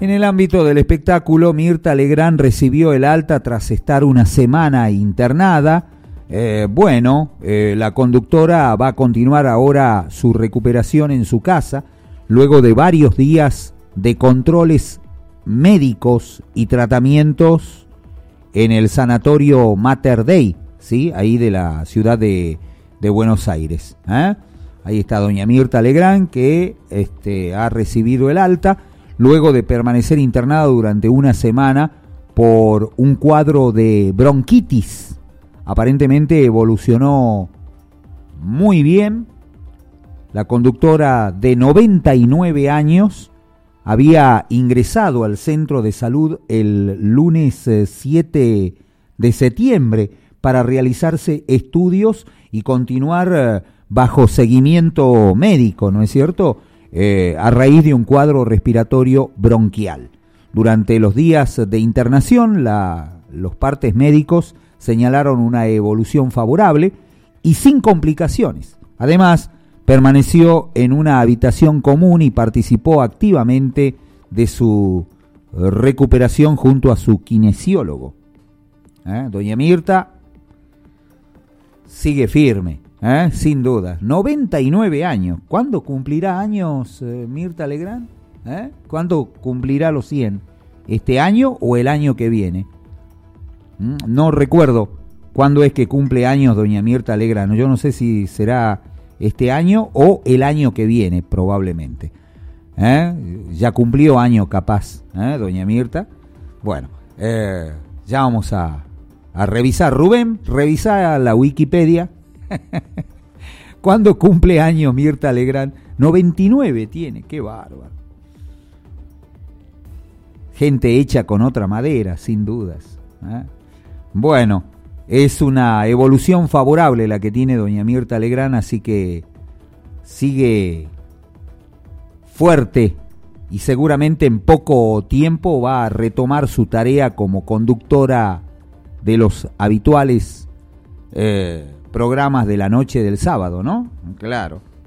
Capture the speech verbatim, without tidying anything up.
En el ámbito del espectáculo, Mirta Legrand recibió el alta tras estar una semana internada. Eh, bueno, eh, la conductora va a continuar ahora su recuperación en su casa, luego de varios días de controles médicos y tratamientos en el sanatorio Mater Dei, ¿sí? Ahí de la ciudad de, de Buenos Aires. ¿eh? Ahí está doña Mirta Legrand, que este, ha recibido el alta luego de permanecer internada durante una semana por un cuadro de bronquitis. Aparentemente evolucionó muy bien. La conductora de noventa y nueve años había ingresado al centro de salud el lunes siete de septiembre para realizarse estudios y continuar bajo seguimiento médico, ¿no es cierto?, eh, a raíz de un cuadro respiratorio bronquial. Durante los días de internación, la, los partes médicos señalaron una evolución favorable y sin complicaciones. Además, permaneció en una habitación común y participó activamente de su recuperación junto a su kinesiólogo. ¿Eh? Doña Mirta sigue firme, ¿eh? Sin duda. noventa y nueve años. ¿Cuándo cumplirá años eh, Mirta Legrand? ¿Eh? ¿Cuándo cumplirá los cien? ¿Este año o el año que viene? ¿Mm? No recuerdo cuándo es que cumple años doña Mirta Legrand. Yo no sé si será este año o el año que viene, probablemente. ¿Eh? Ya cumplió año capaz, ¿eh? doña Mirta. Bueno, eh, ya vamos a, a revisar. Rubén, revisa la Wikipedia. ¿Cuándo cumple años Mirta Legrand? noventa y nueve tiene, qué bárbaro. Gente hecha con otra madera, sin dudas. ¿Eh? Bueno, es una evolución favorable la que tiene doña Mirta Legrand, así que sigue fuerte y seguramente en poco tiempo va a retomar su tarea como conductora de los habituales eh, programas de la noche del sábado, ¿no? Claro.